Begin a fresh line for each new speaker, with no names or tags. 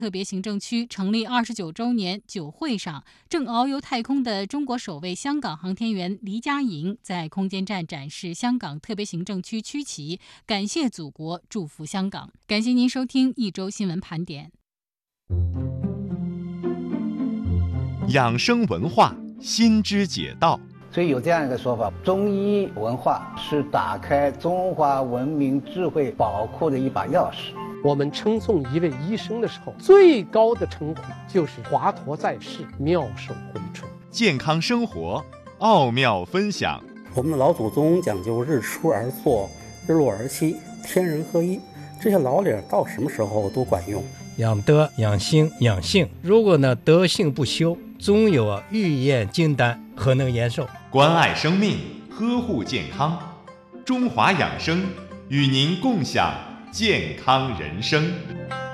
特别行政区成立29周年酒会上，正遨游太空的中国首位香港航天员黎佳莹在空间站展示香港特别行政区区旗，感谢祖国，祝福香港。感谢您收听一周新闻盘点。
养生文化，心之解道。
所以有这样一个说法，中医文化是打开中华文明智慧宝库的一把钥匙。
我们称颂一位医生的时候，最高的称呼就是华佗在世，妙手回春。
健康生活，奥妙分享。
我们的老祖宗讲究日出而作，日落而息，天人合一，这些老理到什么时候都管用。
养德、养心、养性，如果德性不修，终有欲验金丹，何能延寿？
关爱生命，呵护健康，中华养生与您共享健康人生。